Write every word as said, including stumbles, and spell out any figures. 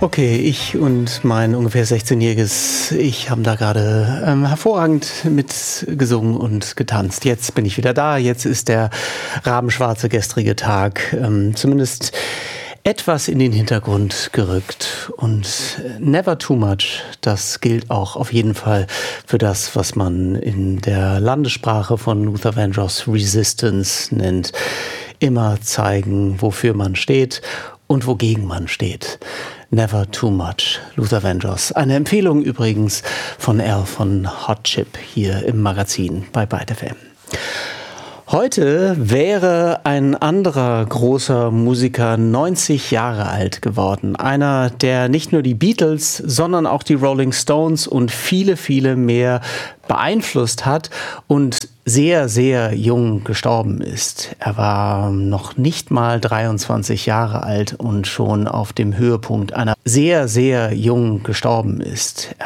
Okay, ich und mein ungefähr sechzehnjähriges Ich haben da gerade ähm, hervorragend mitgesungen und getanzt. Jetzt bin ich wieder da, jetzt ist der rabenschwarze gestrige Tag ähm, zumindest etwas in den Hintergrund gerückt. Und never too much, das gilt auch auf jeden Fall für das, was man in der Landessprache von Luther Vandross Resistance nennt. Immer zeigen, wofür man steht und wogegen man steht. Never too much, Luther Vandross. Eine Empfehlung übrigens von Al von Hot Chip hier im Magazin bei Byte F M. Heute wäre ein anderer großer Musiker neunzig Jahre alt geworden. Einer, der nicht nur die Beatles, sondern auch die Rolling Stones und viele, viele mehr beeinflusst hat und sehr, sehr jung gestorben ist. Er war noch nicht mal dreiundzwanzig Jahre alt und schon auf dem Höhepunkt einer sehr, sehr jung gestorben ist.